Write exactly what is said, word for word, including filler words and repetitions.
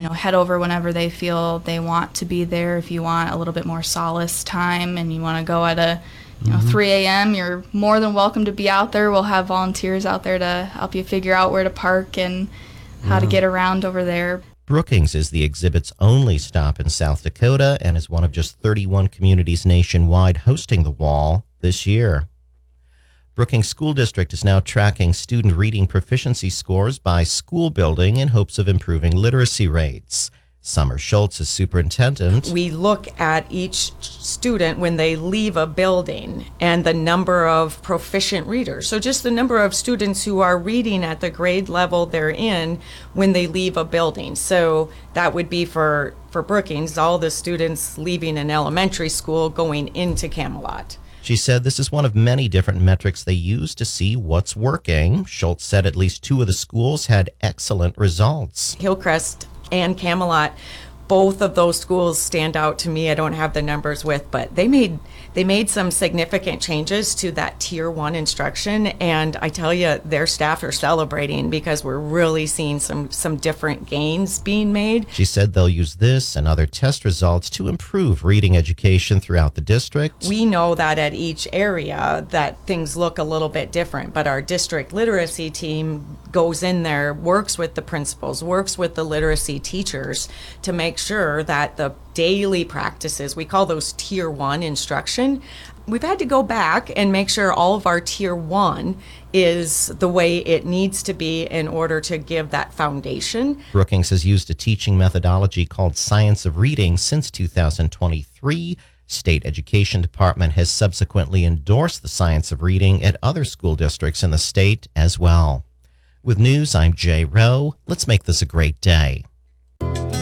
know, head over whenever they feel they want to be there. If you want a little bit more solace time and you want to go at a you know, mm-hmm. three a.m., you're more than welcome to be out there. We'll have volunteers out there to help you figure out where to park and how yeah. to get around over there. Brookings is the exhibit's only stop in South Dakota and is one of just thirty-one communities nationwide hosting the wall this year. Brookings School District is now tracking student reading proficiency scores by school building in hopes of improving literacy rates. Summer Schultz is superintendent. We look at each student when they leave a building and the number of proficient readers. So just the number of students who are reading at the grade level they're in when they leave a building. So that would be for, for Brookings, all the students leaving an elementary school going into Camelot. She said this is one of many different metrics they use to see what's working. Schultz said at least two of the schools had excellent results. Hillcrest and Camelot, both of those schools stand out to me. I don't have the numbers with, but they made they made some significant changes to that tier one instruction, and I tell you, their staff are celebrating because we're really seeing some some different gains being made. She said they'll use this and other test results to improve reading education throughout the district. We know that at each area that things look a little bit different, but our district literacy team goes in there, works with the principals, works with the literacy teachers to make sure that the daily practices, we call those tier one instruction, we've had to go back and make sure all of our tier one is the way it needs to be in order to give that foundation. Brookings has used a teaching methodology called Science of Reading since two thousand twenty-three. State Education Department has subsequently endorsed the Science of Reading at other school districts in the state as well. With news, I'm Jay Rowe. Let's make this a great day.